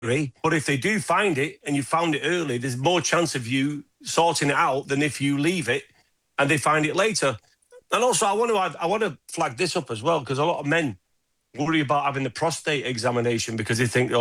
But if they do find it and you found it early, there's more chance of you sorting it out than if you leave it and they find it later. And also, I want to flag this up as well, because a lot of men worry about having the prostate examination because they think,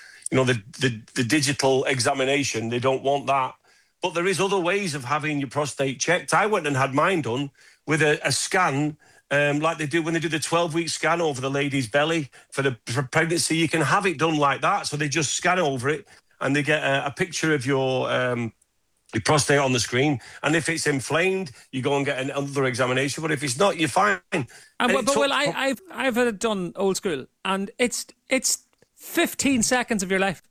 the digital examination, they don't want that. But there is other ways of having your prostate checked. I went and had mine done with a scan, like they do when they do the 12-week scan over the lady's belly for pregnancy. You can have it done like that. So they just scan over it and they get a picture of your prostate on the screen. And if it's inflamed, you go and get another examination. But if it's not, you're fine. I've had it done old school, and it's 15 seconds of your life.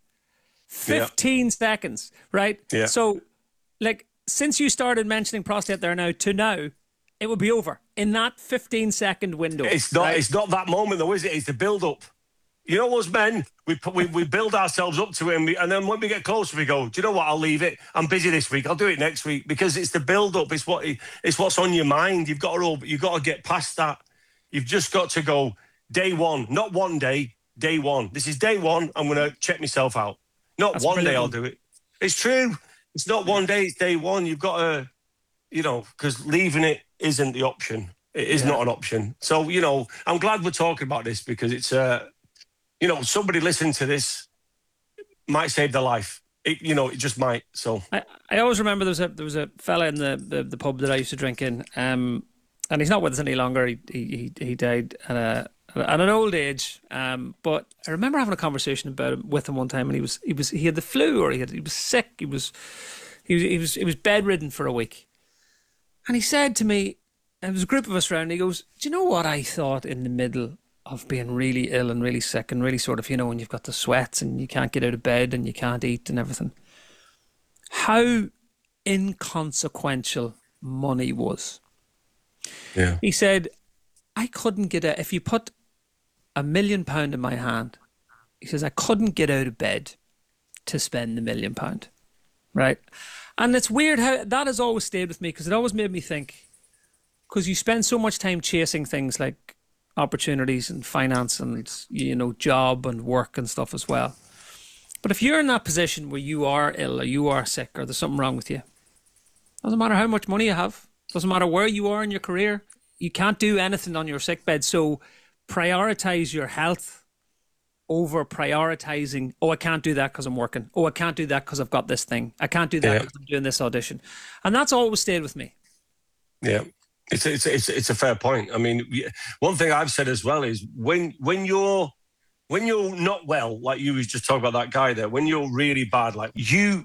15 seconds, right? Yeah. So, since you started mentioning prostate there now to now, it will be over in that 15-second window. It's not. Right? It's not that moment, though, is it? It's the build-up. You know, us men, we build ourselves up to it, and then when we get closer, we go, do you know what? I'll leave it. I'm busy this week. I'll do it next week, because it's the build-up. It's what's on your mind. You've got to get past that. You've just got to go day one, not one day. Day one. This is day one. I'm going to check myself out. Not That's one brilliant. Day I'll do it. It's true. It's not one day. It's day one. You've got to, because leaving it isn't the option. It is not an option. So, I'm glad we're talking about this, because it's, somebody listening to this might save their life. It just might. So I always remember there was a fella in the pub that I used to drink in, and he's not with us any longer. He died at an old age. But I remember having a conversation with him one time, and he had the flu, or he was sick. He was bedridden for a week, and he said to me, there was a group of us around, he goes, do you know what I thought in the middle of being really ill and really sick and really sort of, when you've got the sweats and you can't get out of bed and you can't eat and everything, how inconsequential money was. Yeah. He said, I couldn't get out, if you put £1 million in my hand, he says, I couldn't get out of bed to spend the £1 million, right? And it's weird how that has always stayed with me, because it always made me think, because you spend so much time chasing things like opportunities and finance and, job and work and stuff as well. But if you're in that position where you are ill or you are sick or there's something wrong with you, doesn't matter how much money you have, doesn't matter where you are in your career, you can't do anything on your sick bed. So prioritize your health over prioritizing, I can't do that because I'm working. I can't do that because I've got this thing. I can't do that because I'm doing this audition. And that's always stayed with me. Yeah. It's a fair point. I mean, one thing I've said as well is when you're not well, like you was just talking about that guy there, when you're really bad, like you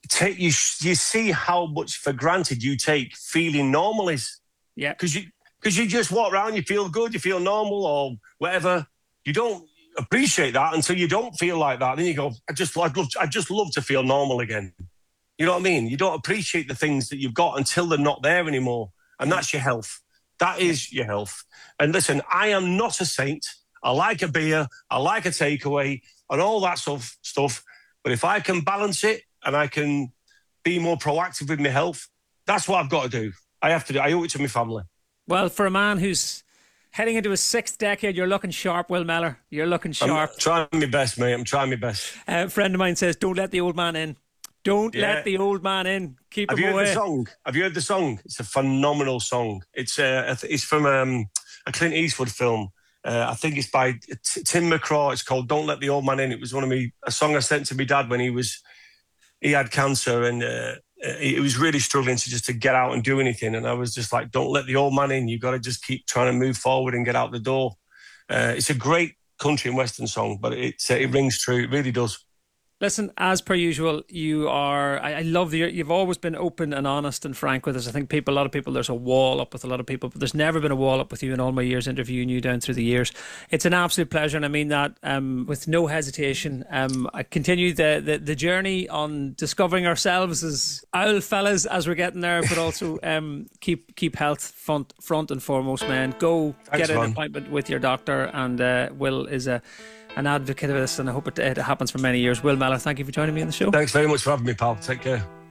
see how much for granted you take feeling normal is. Yeah. Because you just walk around, you feel good, you feel normal or whatever. You don't appreciate that until you don't feel like that. Then you go, I just love to feel normal again. You know what I mean? You don't appreciate the things that you've got until they're not there anymore. And that's your health. That is your health. And listen, I am not a saint. I like a beer. I like a takeaway and all that sort of stuff. But if I can balance it and I can be more proactive with my health, that's what I've got to do. I have to do. I owe it to my family. Well, for a man who's heading into his 6th decade, you're looking sharp, Will Mellor. You're looking sharp. I'm trying my best, mate. I'm trying my best. A friend of mine says, don't let the old man in. Don't let the old man in. Keep him away. Have you heard the song? It's a phenomenal song. It's from a Clint Eastwood film. I think it's by Tim McGraw. It's called "Don't Let the Old Man In." It was a song I sent to my dad when he had cancer, and he was really struggling to get out and do anything. And I was just like, "Don't let the old man in. You got to just keep trying to move forward and get out the door." It's a great country and western song, but it rings true. It really does. Listen, as per usual, you are. I love you've always been open and honest and frank with us. I think a lot of people, there's a wall up with a lot of people, but there's never been a wall up with you in all my years interviewing you down through the years. It's an absolute pleasure, and I mean that with no hesitation. I continue the journey on discovering ourselves as owl fellas as we're getting there, but also keep health front and foremost, man. Get an appointment with your doctor, and Will is an advocate of this, and I hope it happens for many years. Will Mellor, thank you for joining me on the show. Thanks very much for having me, pal. Take care.